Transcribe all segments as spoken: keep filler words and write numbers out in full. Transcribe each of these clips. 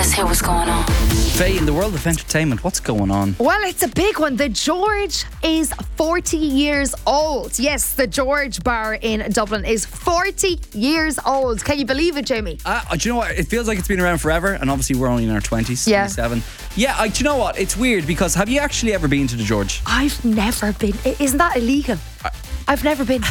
Let's hear what's going on. Faye, in the world of entertainment, what's going on? Well, it's a big one. The George is forty years old. Yes, the George Bar in Dublin is forty years old. Can you believe it, Jamie? Uh, do you know what? It feels like it's been around forever, and obviously we're only in our twenties, Yeah. twenty-seven. Yeah, I, do you know what? It's weird because have you actually ever been to the George? I've never been. I- Isn't that illegal? I've never been.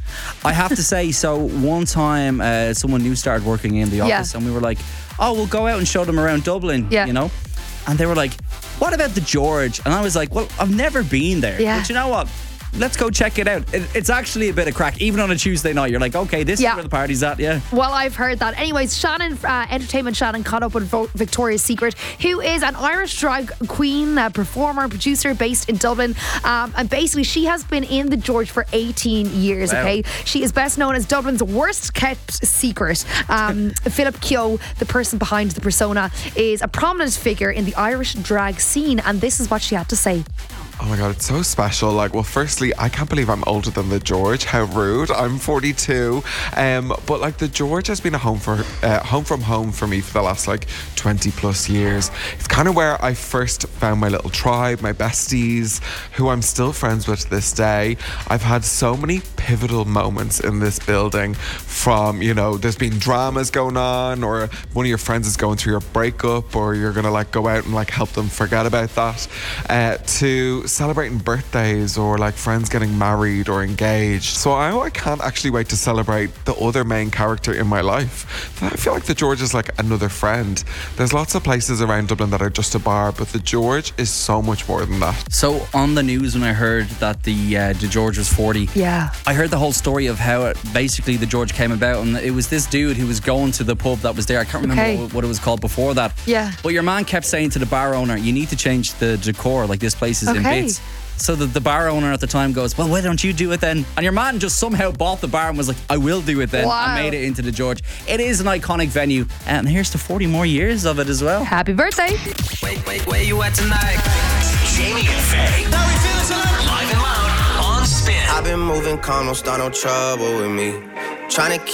I have to say, so one time uh, someone new started working in the Yeah. office, and we were like, oh, we'll go out and show them around Dublin, Yeah. you know? And they were like, what about the George? And I was like, well, I've never been there. Yeah. But you know what? Let's go check it out. It, it's actually a bit of crack. Even on a Tuesday night, you're like, okay, this Yeah. is where the party's at, yeah. Well, I've heard that. Anyways, Shannon, uh, Entertainment Shannon caught up with Vo- Victoria's Secret, who is an Irish drag queen, uh, performer, producer based in Dublin. Um, and basically, she has been in the George for eighteen years, Wow. okay? She is best known as Dublin's worst kept secret. Um, Philip Keogh, the person behind the persona, is a prominent figure in the Irish drag scene. And this is what she had to say. Oh my god, it's so special. Like, well, firstly, I can't believe I'm older than the George. How rude. I'm forty-two. Um, but like the George has been a home for uh, home from home for me for the last like twenty plus years. It's kind of where I first found my little tribe, my besties, who I'm still friends with to this day. I've had so many pivotal moments in this building, from, you know, there's been dramas going on, or one of your friends is going through your breakup, or you're gonna like go out and like help them forget about that, uh, to celebrating birthdays, or like friends getting married or engaged. So I, I can't actually wait to celebrate the other main character in my life. I feel like the George is like another friend. There's lots of places around Dublin that are just a bar, but the George is so much more than that. So on the news, when I heard that the uh, the George was forty, Yeah. I heard the whole story of how it, basically the George came about, and it was this dude who was going to the pub that was there. I can't remember Okay. what, what it was called before that. Yeah. But your man kept saying to the bar owner, you need to change the decor, like this place is in Okay. bits. So the, the bar owner at the time goes, well, why don't you do it then? And your man just somehow bought the bar and was like, I will do it then. Wow. And made it into the George. It is an iconic venue, and here's to forty more years of it as well. Happy birthday. Wait, wait, where you at tonight? Jamie and Faye. How we feeling tonight? Live and loud on Spin. I've been moving calm, don't start no trouble with me. Trying to keep